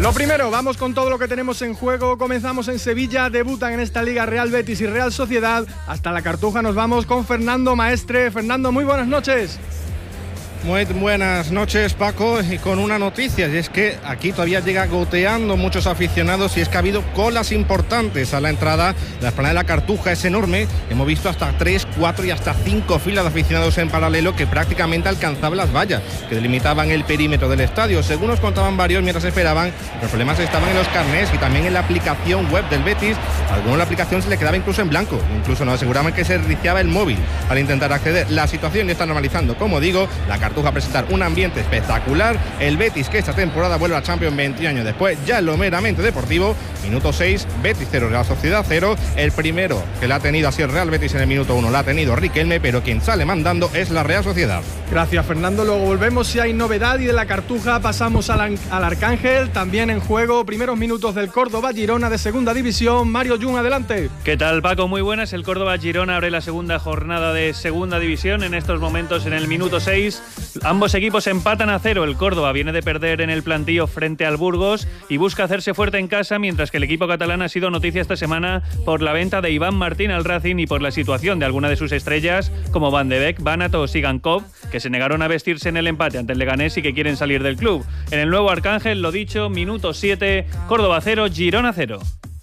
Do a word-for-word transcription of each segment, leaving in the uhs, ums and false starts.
Lo primero, vamos con todo lo que tenemos en juego. Comenzamos en Sevilla, debutan en esta liga Real Betis y Real Sociedad. Hasta la Cartuja nos vamos con Fernando Maestre. Fernando, muy buenas noches. Muy buenas noches, Paco, y con una noticia, y es que aquí todavía llega goteando muchos aficionados y es que ha habido colas importantes a la entrada. La explanada de la Cartuja es enorme, hemos visto hasta tres, cuatro y hasta cinco filas de aficionados en paralelo que prácticamente alcanzaban las vallas que delimitaban el perímetro del estadio. Según nos contaban varios mientras esperaban, los problemas estaban en los carnés y también en la aplicación web del Betis. A algunos la aplicación se le quedaba incluso en blanco, incluso nos aseguraban que se reiniciaba el móvil al intentar acceder. La situación ya está normalizando, como digo, la Cartuja a presentar un ambiente espectacular. El Betis, que esta temporada vuelve a Champions veintiún años después, ya en lo meramente deportivo. Minuto seis, Betis cero, Real Sociedad cero. El primero que la ha tenido así el Real Betis en el minuto uno la ha tenido Riquelme, pero quien sale mandando es la Real Sociedad. Gracias, Fernando. Luego volvemos si hay novedad y de la Cartuja pasamos al, al Arcángel. También en juego, primeros minutos del Córdoba-Girona de segunda división. Mario Jun, adelante. ¿Qué tal, Paco? Muy buenas. El Córdoba-Girona abre la segunda jornada de segunda división. En estos momentos, en el minuto seis, ambos equipos empatan a cero. El Córdoba viene de perder en el plantío frente al Burgos y busca hacerse fuerte en casa, mientras que el equipo catalán ha sido noticia esta semana por la venta de Iván Martín al Racing y por la situación de alguna de sus estrellas como Van de Beek, Banato o Sigankov, que se negaron a vestirse en el empate ante el Leganés y que quieren salir del club. En el nuevo Arcángel, lo dicho, minuto siete, Córdoba cero, Girona cero.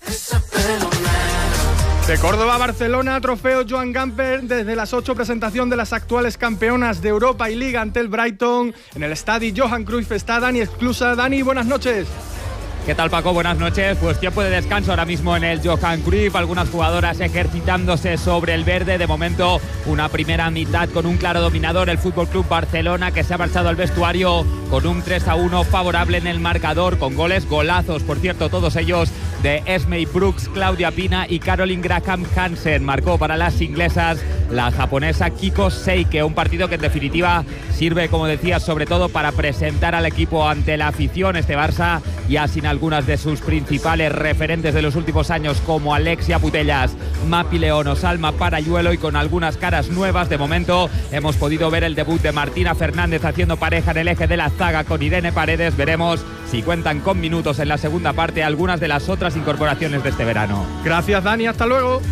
De Córdoba a Barcelona, trofeo Joan Gamper desde las ocho, presentación de las actuales campeonas de Europa y Liga ante el Brighton. En el estadio Johan Cruyff está Dani Esclusa. Dani, buenas noches. ¿Qué tal, Paco? Buenas noches. Pues tiempo de descanso ahora mismo en el Johan Cruyff. Algunas jugadoras ejercitándose sobre el verde. De momento, una primera mitad con un claro dominador, el F C Barcelona, que se ha marchado al vestuario con un tres a uno favorable en el marcador, con goles, golazos, por cierto, todos ellos de Esmey Brooks, Claudia Pina y Caroline Graham Hansen. Marcó para las inglesas la japonesa Kiko Seike. Un partido que en definitiva sirve, como decía, sobre todo para presentar al equipo ante la afición. Este Barça ya sin algunas de sus principales referentes de los últimos años, como Alexia Putellas, Mapi León o Salma Parayuelo, y con algunas caras nuevas. De momento hemos podido ver el debut de Martina Fernández haciendo pareja en el eje de la zaga con Irene Paredes. Veremos si cuentan con minutos en la segunda parte algunas de las otras incorporaciones de este verano. Gracias, Dani, hasta luego.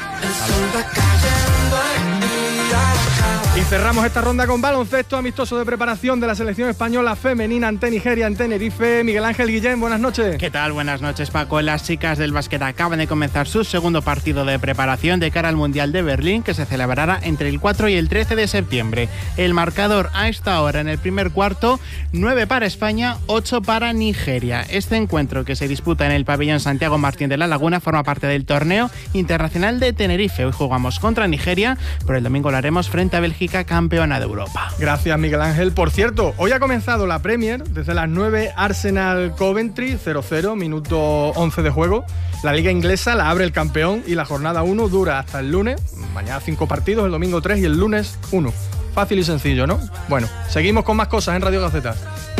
Y cerramos esta ronda con baloncesto amistoso de preparación de la selección española femenina ante Nigeria en Tenerife. Miguel Ángel Guillén, buenas noches. ¿Qué tal? Buenas noches, Paco. Las chicas del básquet acaban de comenzar su segundo partido de preparación de cara al Mundial de Berlín, que se celebrará entre el cuatro y el trece de septiembre. El marcador a esta hora en el primer cuarto, nueve para España, ocho para Nigeria. Este encuentro, que se disputa en el pabellón Santiago Martín de la Laguna, forma parte del torneo internacional de Tenerife. Hoy jugamos contra Nigeria, pero el domingo lo haremos frente a Bélgica, campeona de Europa. Gracias, Miguel Ángel. Por cierto, hoy ha comenzado la Premier. Desde las nueve, Arsenal Coventry, cero cero, minuto once de juego. La liga inglesa la abre el campeón y la jornada uno dura hasta el lunes. Mañana cinco partidos, el domingo tres y el lunes uno. Fácil y sencillo, ¿no? Bueno, seguimos con más cosas en Radio Gaceta.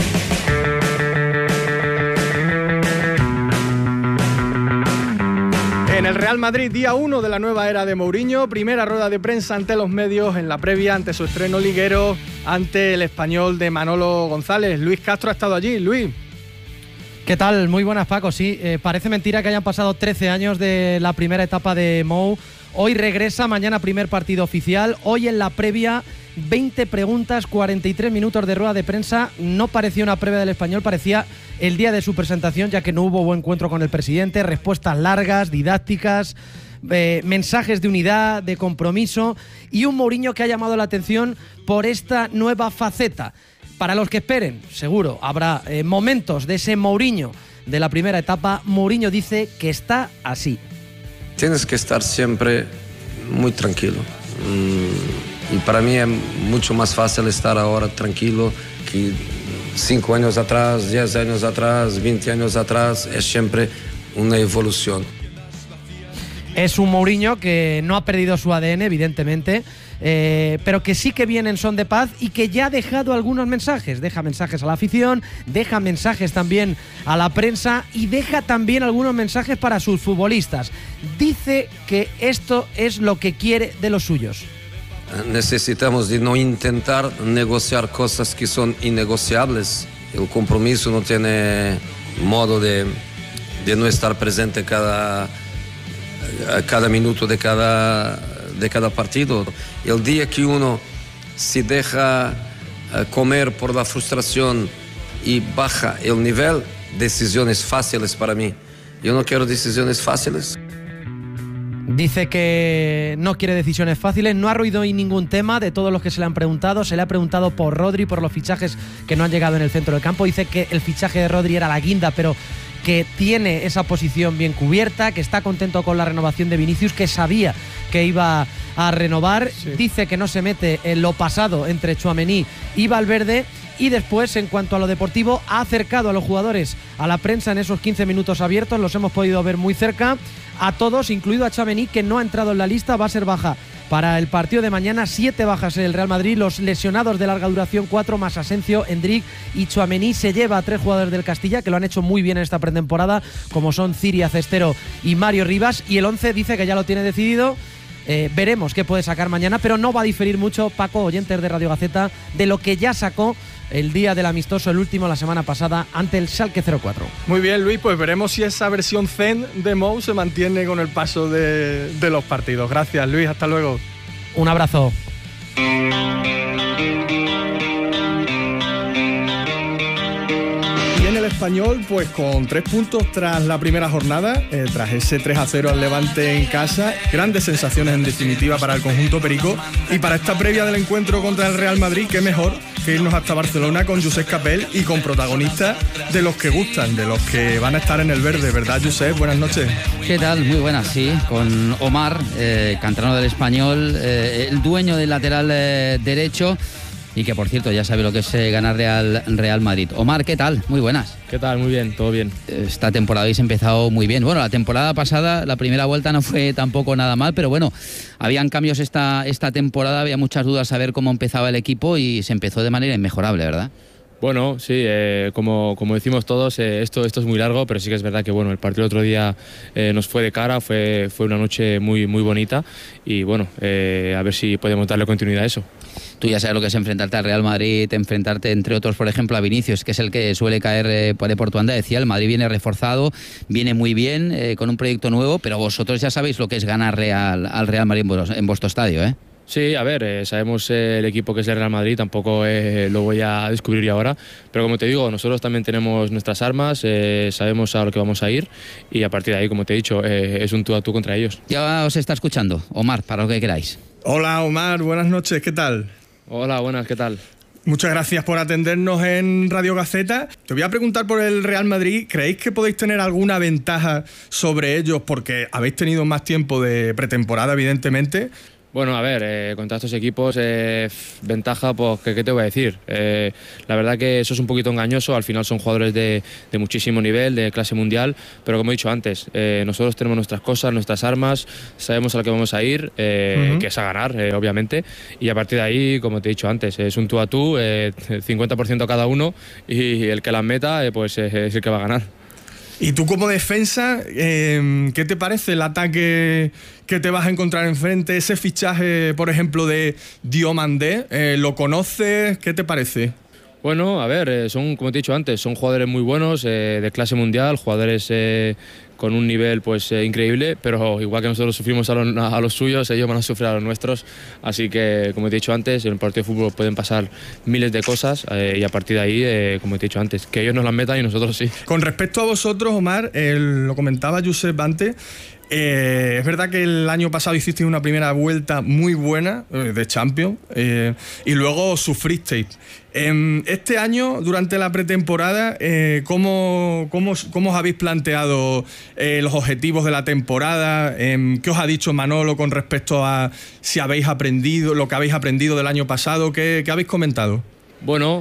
En el Real Madrid, día uno de la nueva era de Mourinho, primera rueda de prensa ante los medios en la previa ante su estreno liguero ante el Español de Manolo González. Luis Castro ha estado allí. Luis. ¿Qué tal? Muy buenas, Paco. Sí, eh, parece mentira que hayan pasado trece años de la primera etapa de Mou. Hoy regresa, mañana primer partido oficial. Hoy en la previa, veinte preguntas, cuarenta y tres minutos de rueda de prensa. No parecía una previa del Español, parecía el día de su presentación, ya que no hubo buen encuentro con el presidente. Respuestas largas, didácticas, eh, mensajes de unidad, de compromiso, y un Mourinho que ha llamado la atención por esta nueva faceta. Para los que esperen, seguro, habrá eh, momentos de ese Mourinho de la primera etapa. Mourinho dice que está así. Tienes que estar siempre muy tranquilo. Mm, y para mí es mucho más fácil estar ahora tranquilo que cinco años atrás, diez años atrás, veinte años atrás. Es siempre una evolución. Es un Mourinho que no ha perdido su A D N, evidentemente, eh, pero que sí que viene en son de paz y que ya ha dejado algunos mensajes. Deja mensajes a la afición, deja mensajes también a la prensa y deja también algunos mensajes para sus futbolistas. Dice que esto es lo que quiere de los suyos. Necesitamos de no intentar negociar cosas que son innegociables. El compromiso no tiene modo de, de no estar presente cada, cada minuto de cada, de cada partido. El día que uno se deja comer por la frustración y baja el nivel, decisiones fáciles para mí. Yo no quiero decisiones fáciles. Dice que no quiere decisiones fáciles, no ha ruido hoy ningún tema de todos los que se le han preguntado. Se le ha preguntado por Rodri, por los fichajes que no han llegado en el centro del campo. Dice que el fichaje de Rodri era la guinda, pero que tiene esa posición bien cubierta, que está contento con la renovación de Vinicius, que sabía que iba a renovar. Sí. Dice que no se mete en lo pasado entre Tchouaméni y Valverde. Y después, en cuanto a lo deportivo, ha acercado a los jugadores a la prensa en esos quince minutos abiertos. Los hemos podido ver muy cerca. A todos, incluido a Tchouaméni, que no ha entrado en la lista, va a ser baja para el partido de mañana. Siete bajas en el Real Madrid. Los lesionados de larga duración, cuatro más Asensio, Endrick y Tchouaméni. Se lleva a tres jugadores del Castilla que lo han hecho muy bien en esta pretemporada, como son Ciria, Cestero y Mario Rivas. Y el once dice que ya lo tiene decidido. Eh, veremos qué puede sacar mañana, pero no va a diferir mucho, Paco, oyentes de Radio Gaceta, de lo que ya sacó el día del amistoso, el último la semana pasada, ante el Schalke cero cuatro. Muy bien, Luis, pues veremos si esa versión zen de Mou se mantiene con el paso de, de los partidos. Gracias, Luis, hasta luego. Un abrazo. Español, pues con tres puntos tras la primera jornada, eh, tras ese tres a cero al Levante en casa, grandes sensaciones en definitiva para el conjunto perico. Y para esta previa del encuentro contra el Real Madrid, qué mejor que irnos hasta Barcelona con Josep Capel y con protagonistas de los que gustan, de los que van a estar en el verde, ¿verdad, Josep? Buenas noches. ¿Qué tal? Muy buenas, sí, con Omar, eh, canterano del Español, eh, el dueño del lateral eh, derecho, y que por cierto ya sabe lo que es eh, ganar Real, Real Madrid. Omar, ¿qué tal? Muy buenas. ¿Qué tal? Muy bien, todo bien. Esta temporada habéis empezado muy bien. Bueno, la temporada pasada, la primera vuelta no fue tampoco nada mal, pero bueno, habían cambios esta, esta temporada, había muchas dudas a ver cómo empezaba el equipo y se empezó de manera inmejorable, ¿verdad? Bueno, sí, eh, como, como decimos todos, eh, esto, esto es muy largo, pero sí que es verdad que bueno, el partido el otro día eh, nos fue de cara, fue, fue una noche muy, muy bonita y bueno, eh, a ver si podemos darle continuidad a eso. Tú ya sabes lo que es enfrentarte al Real Madrid, enfrentarte entre otros, por ejemplo, a Vinicius, que es el que suele caer eh, por tu anda. Decía, el Madrid viene reforzado, viene muy bien, eh, con un proyecto nuevo, pero vosotros ya sabéis lo que es ganarle al, al Real Madrid en, en vuestro estadio, ¿eh? Sí, a ver, eh, sabemos eh, el equipo que es el Real Madrid, tampoco eh, lo voy a descubrir ahora, pero como te digo, nosotros también tenemos nuestras armas, eh, sabemos a lo que vamos a ir y a partir de ahí, como te he dicho, eh, es un tú a tú contra ellos. Ya os está escuchando, Omar, para lo que queráis. Hola Omar, buenas noches, ¿qué tal? Hola, buenas, ¿qué tal? Muchas gracias por atendernos en Radio Gaceta. Te voy a preguntar por el Real Madrid. ¿Creéis que podéis tener alguna ventaja sobre ellos porque habéis tenido más tiempo de pretemporada, evidentemente? Bueno, a ver, eh, contra estos equipos, eh, ventaja, pues, ¿qué, ¿qué te voy a decir? Eh, la verdad que eso es un poquito engañoso, al final son jugadores de, de muchísimo nivel, de clase mundial, pero como he dicho antes, eh, nosotros tenemos nuestras cosas, nuestras armas, sabemos a lo que vamos a ir, eh, uh-huh. que es a ganar, eh, obviamente, y a partir de ahí, como te he dicho antes, es un tú a tú, eh, cincuenta por ciento cada uno, y el que las meta, eh, pues eh, es el que va a ganar. Y tú como defensa, eh, ¿qué te parece el ataque que te vas a encontrar enfrente? Ese fichaje, por ejemplo, de Diomandé, eh, ¿lo conoces? ¿Qué te parece? Bueno, a ver, eh, son, como te he dicho antes, son jugadores muy buenos, eh, de clase mundial, jugadores eh, con un nivel pues eh, increíble, pero igual que nosotros sufrimos a los, a los suyos, ellos van a sufrir a los nuestros, así que, como te he dicho antes, en el partido de fútbol pueden pasar miles de cosas eh, y a partir de ahí, eh, como te he dicho antes, que ellos nos las metan y nosotros sí. Con respecto a vosotros, Omar, eh, lo comentaba Josep antes, Eh, es verdad que el año pasado hicisteis una primera vuelta muy buena eh, de Champions eh, y luego sufristeis. Eh, este año, durante la pretemporada, eh, ¿cómo, cómo, ¿cómo os habéis planteado eh, los objetivos de la temporada? Eh, ¿Qué os ha dicho Manolo con respecto a si habéis aprendido, lo que habéis aprendido del año pasado? ¿Qué, qué habéis comentado? Bueno,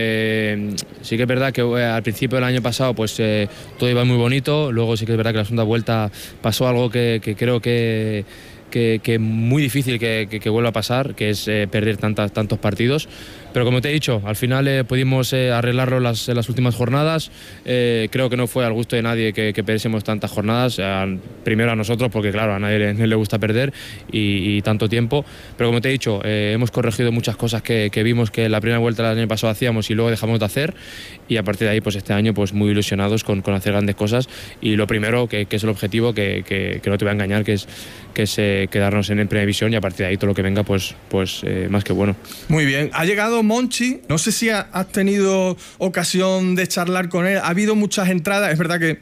eh, sí que es verdad que eh, al principio del año pasado pues eh, todo iba muy bonito, luego sí que es verdad que la segunda vuelta pasó algo que, que creo que que, que muy difícil que, que, que vuelva a pasar, que es eh, perder tantas, tantos partidos, pero como te he dicho, al final eh, pudimos eh, arreglarlo en las, en las últimas jornadas. Eh, creo que no fue al gusto de nadie que, que perdiésemos tantas jornadas, eh, primero a nosotros, porque claro, a nadie le, le gusta perder y, y tanto tiempo, pero como te he dicho, eh, hemos corregido muchas cosas que, que vimos que la primera vuelta del año pasado hacíamos y luego dejamos de hacer, y a partir de ahí pues este año pues muy ilusionados con, con hacer grandes cosas, y lo primero que, que es el objetivo, que, que, que no te voy a engañar, que es, que es eh, quedarnos en, en primera división, y a partir de ahí todo lo que venga pues, pues eh, más que bueno. Muy bien, ha llegado Monchi, no sé si ha, has tenido ocasión de charlar con él, ha habido muchas entradas, es verdad que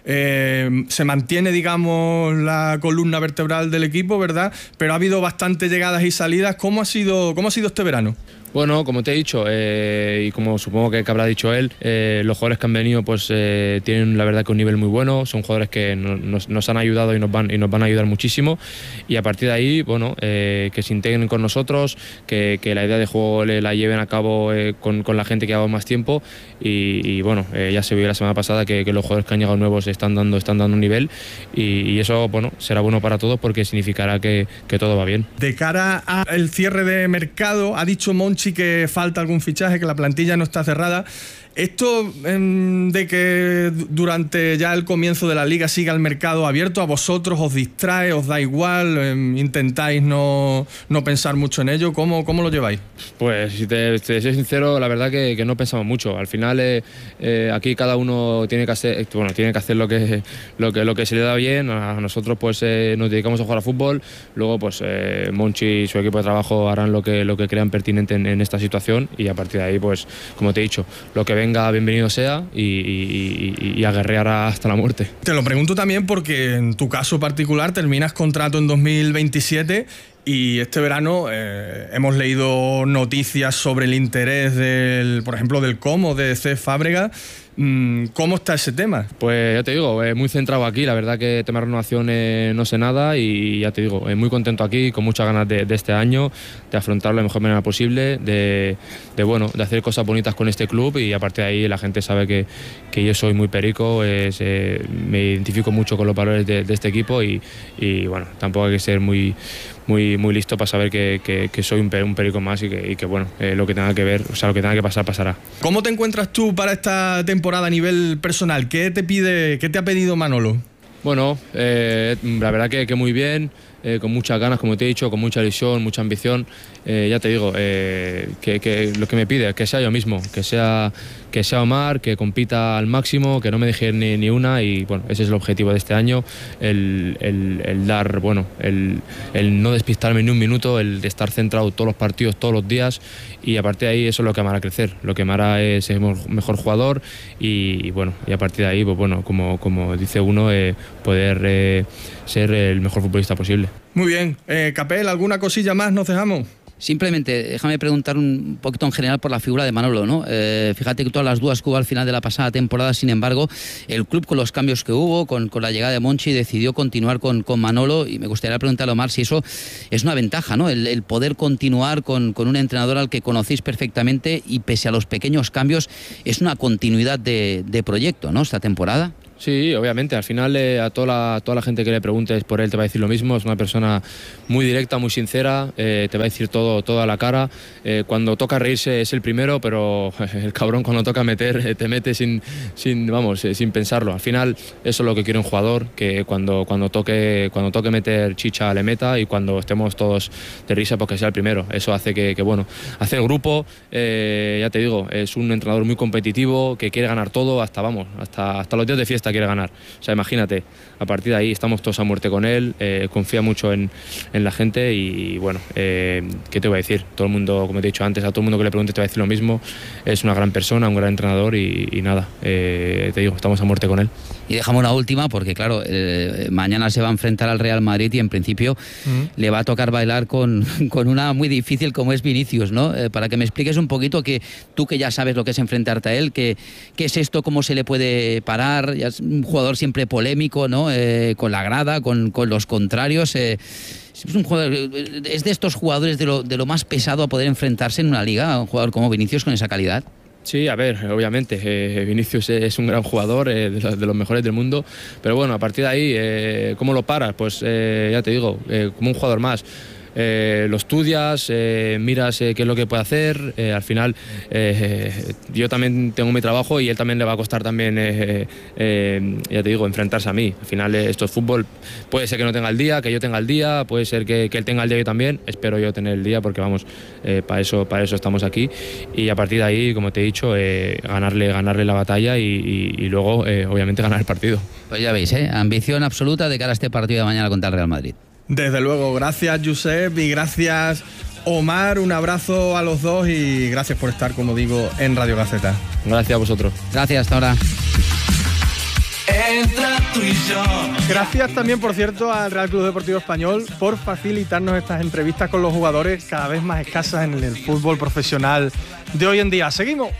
Eh, se mantiene, digamos, la columna vertebral del equipo, ¿verdad? Pero ha habido bastantes llegadas y salidas. ¿Cómo ha sido, cómo ha sido este verano? Bueno, como te he dicho, eh, y como supongo que, que habrá dicho él, eh, los jugadores que han venido pues eh, tienen la verdad que un nivel muy bueno, son jugadores que no, nos, nos han ayudado y nos, van, y nos van a ayudar muchísimo, y a partir de ahí, bueno, eh, que se integren con nosotros, que, que la idea de juego le, la lleven a cabo eh, con, con la gente que lleva más tiempo, y, y bueno, eh, ya se vio la semana pasada que, que los jugadores que han llegado nuevos están dando, están dando un nivel, y, y eso, bueno, será bueno para todos porque significará que, que todo va bien. De cara al cierre de mercado, ha dicho Monchi que falta algún fichaje, que la plantilla no está cerrada. Esto eh, de que durante ya el comienzo de la liga siga el mercado abierto, ¿a vosotros os distrae, os da igual, eh, intentáis no, no pensar mucho en ello? ¿Cómo, cómo lo lleváis? Pues si te, te soy sincero, la verdad que, que no pensamos mucho. Al final eh, eh, aquí cada uno tiene que hacer, bueno, tiene que hacer lo que, lo que, lo que se le da bien. A nosotros pues eh, nos dedicamos a jugar a fútbol, luego pues eh, Monchi y su equipo de trabajo harán lo que, lo que crean pertinente en, en esta situación, y a partir de ahí pues como te he dicho, lo que venga bienvenido sea, y, y, y, y a guerrear hasta la muerte. Te lo pregunto también porque en tu caso particular terminas contrato en dos mil veintisiete y este verano eh, hemos leído noticias sobre el interés del, por ejemplo, del Como, de Cesc Fábregas. ¿Cómo está ese tema? Pues ya te digo, eh, muy centrado aquí, la verdad que tema renovación eh, no sé nada, y ya te digo, eh, muy contento aquí, con muchas ganas de, de este año, de afrontarlo de la mejor manera posible, de, de, bueno, de hacer cosas bonitas con este club, y a partir de ahí la gente sabe que, que yo soy muy perico, es, eh, me identifico mucho con los valores de, de este equipo, y, y bueno, tampoco hay que ser muy, muy, muy listo para saber que, que, que soy un, un perico más, y que, y que bueno, eh, lo que tenga que ver, o sea, lo que tenga que pasar, pasará. ¿Cómo te encuentras tú para esta temporada a nivel personal? ¿Qué te pide, qué te ha pedido Manolo? Bueno, eh, la verdad que, que muy bien, eh, con muchas ganas, como te he dicho, con mucha ilusión, mucha ambición. Eh, ya te digo, eh, que, que lo que me pide es que sea yo mismo, que sea, que sea Omar, que compita al máximo, que no me deje ni, ni una, y bueno, ese es el objetivo de este año, el, el, el dar, bueno, el, el no despistarme ni un minuto, el de estar centrado todos los partidos, todos los días, y a partir de ahí eso es lo que me hará crecer, lo que me hará es ser mejor jugador, y, y bueno, y a partir de ahí, pues bueno, como, como dice uno, eh, poder eh, ser el mejor futbolista posible. Muy bien, eh, Capel, ¿alguna cosilla más nos dejamos? Simplemente, déjame preguntar un poquito en general por la figura de Manolo, ¿no? Eh, fíjate que todas las dudas que hubo al final de la pasada temporada, sin embargo, el club, con los cambios que hubo, con, con la llegada de Monchi, decidió continuar con, con Manolo, y me gustaría preguntarle a Omar si eso es una ventaja, ¿no? El, el poder continuar con, con un entrenador al que conocéis perfectamente, y pese a los pequeños cambios, es una continuidad de, de proyecto, ¿no? Esta temporada. Sí, obviamente, al final eh, a toda la, toda la gente que le preguntes por él te va a decir lo mismo, es una persona muy directa, muy sincera, eh, te va a decir todo, todo a la cara, eh, cuando toca reírse es el primero, pero el cabrón cuando toca meter eh, te mete sin, sin, vamos, eh, sin pensarlo. Al final eso es lo que quiere un jugador, que cuando, cuando, toque, cuando toque meter chicha le meta, y cuando estemos todos de risa pues que sea el primero. Eso hace que, que bueno, hace el grupo, eh, ya te digo, es un entrenador muy competitivo, que quiere ganar todo, hasta, vamos, hasta, hasta los días de fiesta quiere ganar. O sea, imagínate, a partir de ahí estamos todos a muerte con él, eh, confía mucho en, en la gente, y, y bueno, eh, ¿qué te voy a decir? Todo el mundo, como te he dicho antes, a todo el mundo que le pregunte te va a decir lo mismo, es una gran persona, un gran entrenador, y, y nada, eh, te digo, estamos a muerte con él. Y dejamos una última, porque claro, eh, mañana se va a enfrentar al Real Madrid, y en principio uh-huh. le va a tocar bailar con, con una muy difícil como es Vinicius, ¿no? Eh, para que me expliques un poquito, que tú que ya sabes lo que es enfrentarte a él, que, qué es esto, cómo se le puede parar. Ya es un jugador siempre polémico, ¿no? Eh, con la grada, con, con los contrarios. Eh, es, un jugador, es de estos jugadores de lo, de lo más pesado a poder enfrentarse en una liga, un jugador como Vinicius con esa calidad. Sí, a ver, obviamente, eh, Vinicius es un gran jugador, eh, de, los, de los mejores del mundo, pero bueno, a partir de ahí, eh, ¿cómo lo paras? Pues eh, ya te digo, eh, como un jugador más. eh, lo estudias, eh, miras eh, qué es lo que puede hacer. Eh, al final, eh, yo también tengo mi trabajo y él también le va a costar también, eh, eh, ya te digo, enfrentarse a mí. Al final, eh, esto es fútbol. Puede ser que no tenga el día, que yo tenga el día, puede ser que, que él tenga el día yo también. Espero yo tener el día porque, vamos, eh, para eso, para eso estamos aquí. Y a partir de ahí, como te he dicho, eh, ganarle, ganarle la batalla y, y, y luego, eh, obviamente, ganar el partido. Pues ya veis, ¿eh? Ambición absoluta de cara a este partido de mañana contra el Real Madrid. Desde luego, gracias Josep y gracias Omar, un abrazo a los dos y gracias por estar, como digo, en Radio Gaceta. Gracias a vosotros. Gracias, hasta ahora. Gracias también, por cierto, al Real Club Deportivo Español por facilitarnos estas entrevistas con los jugadores cada vez más escasas en el fútbol profesional de hoy en día. Seguimos.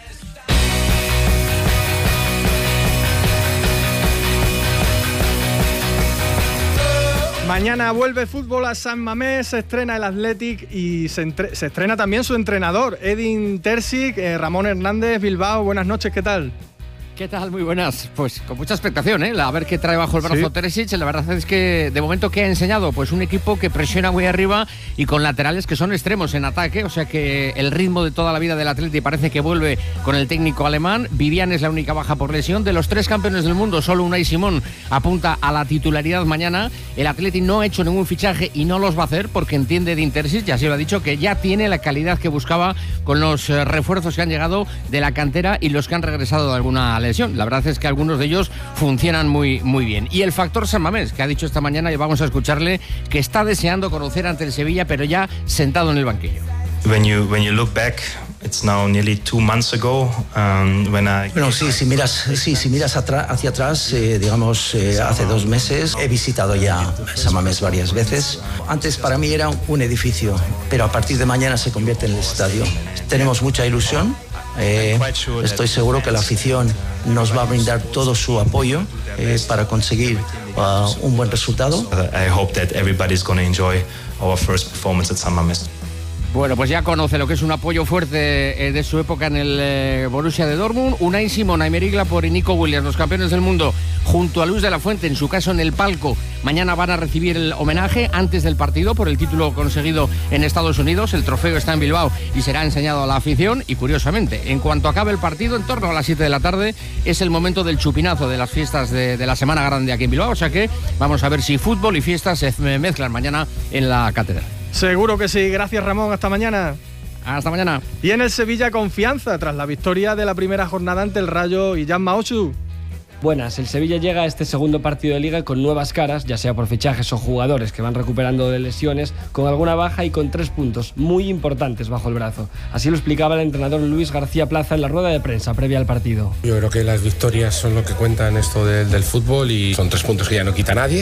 Mañana vuelve fútbol a San Mamés, se estrena el Athletic y se, entre- se estrena también su entrenador, Edin Terzic. eh, Ramón Hernández, Bilbao, buenas noches, ¿qué tal? ¿Qué tal? Muy buenas. Pues con mucha expectación, ¿eh? A ver qué trae bajo el brazo Sí. Terzic. La verdad es que de momento que ha enseñado, pues un equipo que presiona muy arriba y con laterales que son extremos en ataque, o sea que el ritmo de toda la vida del Atleti parece que vuelve con el técnico alemán. Vivian es la única baja por lesión. De los tres campeones del mundo, solo Unai Simón apunta a la titularidad mañana. El Atleti no ha hecho ningún fichaje y no los va a hacer porque entiende Edin Terzic, ya se lo ha dicho, que ya tiene la calidad que buscaba con los eh, refuerzos que han llegado de la cantera y los que han regresado de alguna lesión. La verdad es que algunos de ellos funcionan muy, muy bien. Y el factor San Mamés, que ha dicho esta mañana, y vamos a escucharle, que está deseando conocer ante el Sevilla, pero ya sentado en el banquillo. When you when you look back, it's now nearly two months ago um, when I. Bueno, sí, si miras, sí, si miras atra- hacia atrás, eh, digamos, eh, hace dos meses he visitado ya San Mamés varias veces. Antes para mí era un edificio, pero a partir de mañana se convierte en el estadio. Tenemos mucha ilusión. Eh, estoy seguro que la afición nos va a brindar todo su apoyo eh, para conseguir uh, un buen resultado. I hope that everybody's going to enjoy our first performance at San Mamés. Bueno, pues ya conoce lo que es un apoyo fuerte eh, de su época en el eh, Borussia de Dortmund. Unai Simón, Aymeric Laporte y Nico Williams, los campeones del mundo, junto a Luis de la Fuente, en su caso en el palco. Mañana van a recibir el homenaje antes del partido por el título conseguido en Estados Unidos. El trofeo está en Bilbao y será enseñado a la afición. Y curiosamente, en cuanto acabe el partido, en torno a las siete de la tarde, es el momento del chupinazo de las fiestas de, de la Semana Grande aquí en Bilbao. O sea que vamos a ver si fútbol y fiestas se mezclan mañana en la catedral. Seguro que sí. Gracias, Ramón. Hasta mañana. Hasta mañana. Y en el Sevilla, confianza tras la victoria de la primera jornada ante el Rayo y Jan Maosu. Buenas, el Sevilla llega a este segundo partido de Liga con nuevas caras, ya sea por fichajes o jugadores que van recuperando de lesiones, con alguna baja y con tres puntos muy importantes bajo el brazo. Así lo explicaba el entrenador Luis García Plaza en la rueda de prensa previa al partido. Yo creo que las victorias son lo que cuenta en esto del, del fútbol y son tres puntos que ya no quita nadie.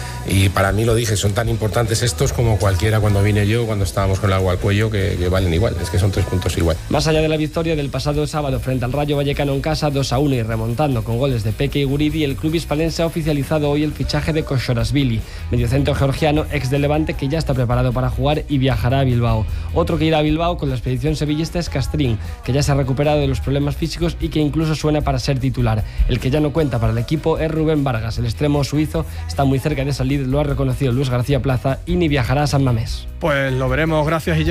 Y para mí, lo dije, son tan importantes estos como cualquiera cuando vine yo, cuando estábamos con el agua al cuello, que, que valen igual, es que son tres puntos igual. Más allá de la victoria del pasado sábado frente al Rayo Vallecano en casa dos a uno y remontando con goles de Peque y Guridi, el club hispalense ha oficializado hoy el fichaje de Koshorashvili, mediocentro georgiano ex de Levante, que ya está preparado para jugar y viajará a Bilbao. Otro que irá a Bilbao con la expedición sevillista es Castrín, que ya se ha recuperado de los problemas físicos y que incluso suena para ser titular. El que ya no cuenta para el equipo es Rubén Vargas, el extremo suizo está muy cerca de salir, lo ha reconocido Luis García Plaza y ni viajará a San Mamés. Pues lo veremos, gracias. Y